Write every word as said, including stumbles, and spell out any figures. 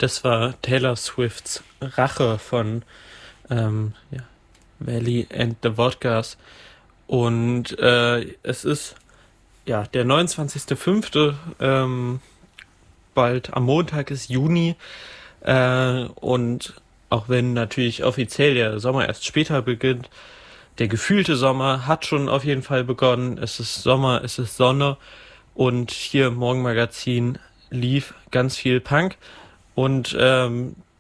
Das war Taylor Swifts Rache von ähm, ja, Valley and the Vodkas. Und äh, es ist ja der neunundzwanzigster fünfte Ähm, bald am Montag ist Juni. Äh, und auch wenn natürlich offiziell der Sommer erst später beginnt, der gefühlte Sommer hat schon auf jeden Fall begonnen. Es ist Sommer, es ist Sonne. Und hier im Morgenmagazin lief ganz viel Punk. Und ähm,